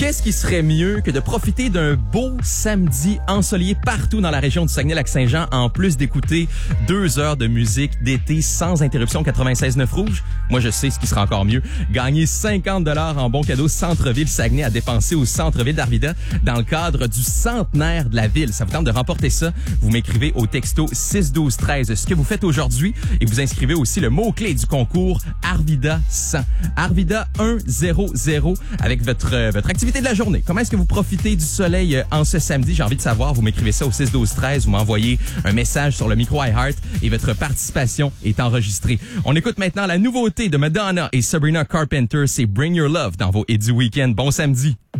Qu'est-ce qui serait mieux que de profiter d'un beau samedi ensoleillé partout dans la région du Saguenay-Lac-Saint-Jean, en plus d'écouter 2 heures de musique d'été sans interruption 96.9 Rouge? Moi, je sais ce qui sera encore mieux. Gagner 50 $ en bons cadeaux Centre-Ville Saguenay à dépenser au Centre-Ville d'Arvida dans le cadre du centenaire de la ville. Ça vous tente de remporter ça? Vous m'écrivez au texto 61213 ce que vous faites aujourd'hui et vous inscrivez aussi le mot-clé du concours Arvida 100. Arvida 100 avec votre activité de la journée. Comment est-ce que vous profitez du soleil en ce samedi? J'ai envie de savoir. Vous m'écrivez ça au 61213. Vous m'envoyez un message sur le micro iHeart et votre participation est enregistrée. On écoute maintenant la nouveauté de Madonna et Sabrina Carpenter. C'est Bring Your Love dans vos Eddie Weekend. Bon samedi.